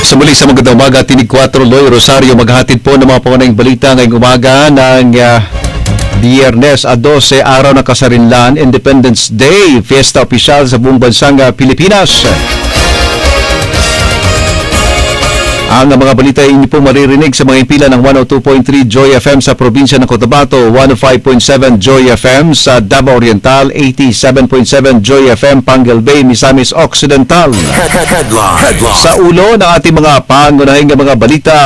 Sa muli sa magandang umaga, Tinig 4, Loy Rosario, maghahatid po ng mga pangunahing balita ngayong umaga ng Biyernes 12, araw ng Kasarinlan, Independence Day, fiesta opisyal sa buong bansang Pilipinas. Ang mga balita ay inyo pong maririnig sa mga impila ng 102.3 Joy FM sa probinsya ng Cotabato, 105.7 Joy FM sa Davao Oriental, 87.7 Joy FM Panguil Bay, Misamis Occidental. Sa ulo ng ating mga pangunahing mga balita,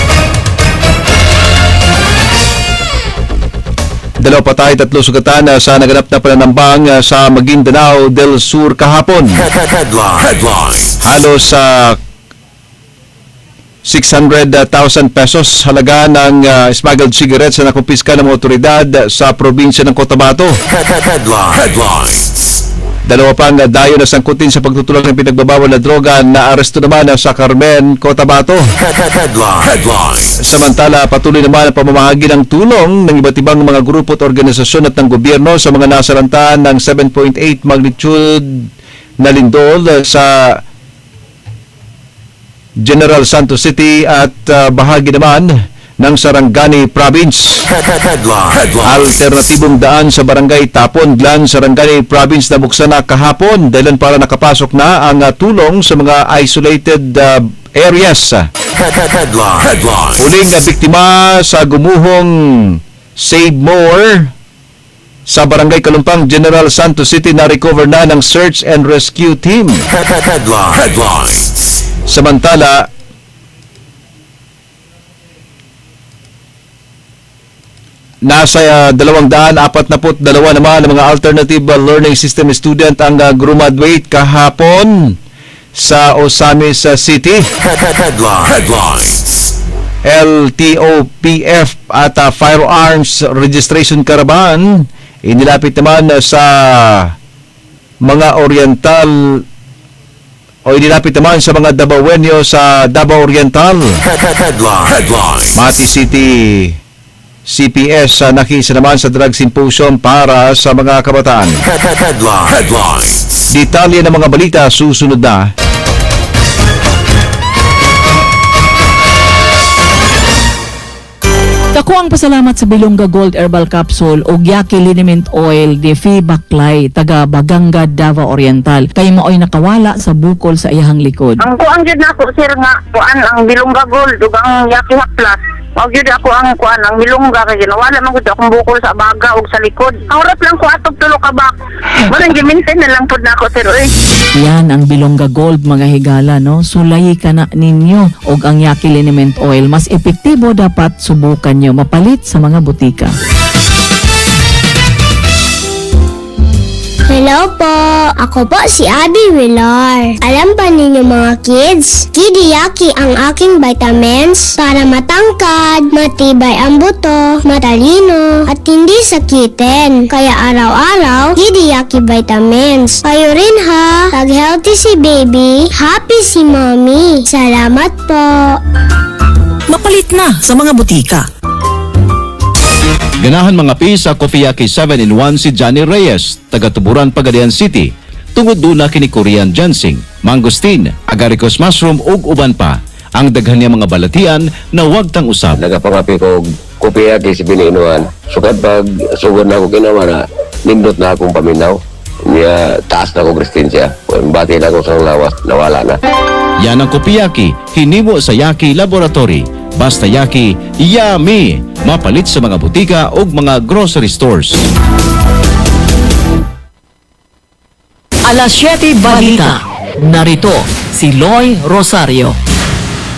dalawa patay, 3 sugatan sa naganap na pananambang sa Maguindanao del Sur kahapon. Halos sa 600,000 pesos halaga ng smuggled cigarettes na nakumpiska ng mga otoridad sa probinsya ng Cotabato. Dalawa pang dayo na sangkutin sa pagtutulak ng pinagbabawal na droga na aresto naman sa Carmen, Cotabato. Samantala, patuloy naman ang pamamahagi ng tulong ng iba't ibang mga grupo at organisasyon at ng gobyerno sa mga nasalanta ng 7.8 magnitude na lindol sa General Santos City at bahagi naman ng Sarangani Province. Alternatibong daan sa Barangay Tapon, Glan, Sarangani Province na buksan na kahapon dahil para nakapasok na ang tulong sa mga isolated areas. Uling na biktima sa gumuhong Save More sa Barangay Kalumpang, General Santos City na recover na ng Search and Rescue Team. Samantala, nasa 242 naman ng mga alternative learning system student ang graduate kahapon sa Osamis City. LTOPF at Firearms Registration Caravan inilapit naman sa mga Oriental o inilapit naman sa mga Dabawenyo sa Davao Oriental. Mati City CPS nakisa naman sa drug symposium para sa mga kabataan. Detalye ng mga balita susunod na. Dako ang pasalamat sa Bilongga Gold Herbal Capsule o Yaki Liniment Oil de Fi Baklay taga Baganga, Davao Oriental kay maoy nakawala sa bukol sa iyahang likod. Ang kuan gyud nako sir nga kuan ang Bilongga Gold ug ang Yaki Plus. Wag gyud ako ang kuan ang milungga kay ginawala man gud akong bukol sa baga ug sa likod. Ang lang ko atog tulo ka bak. Walang giminten na lang pud nako sir oy. Yan ang Bilongga Gold mga higala no. Sulayi ka na ninyo og ang Yaki Liniment Oil mas epektibo dapat subukan nyo mapalit sa mga butika. Hello po! Ako po si Abby Villar. Alam ba ninyo mga kids? Kidiyaki ang aking vitamins para matangkad, matibay ang buto, matalino, at hindi sakitin. Kaya araw-araw, Kidiyaki vitamins. Kayo rin ha! Pag healthy si baby, happy si mommy. Salamat po! Mapalit na sa mga butika. Ganahan mga pi sa Coffeeyaki 7-in-1 si Johnny Reyes, taga Tuburan, Pagadian City. Tungod doon na kini Korean ginseng, mangosteen, agaricus mushroom ug uban pa. Ang daghan niya mga balatian na wag tang usab. Nagapangapi ko Coffeeyaki si Bininuan. Sukad pag sugod na ako ginawa na nindot na akong paminaw. Niya taas na ko Kristensya. Bati na ako sa lawas, nawala na. Yan ang Coffeeyaki, hinimo sa Yaki Laboratory. Basta Yaki, yummy! Mapalit sa mga butika o mga grocery stores. Alas 7 balita. Narito si Loy Rosario.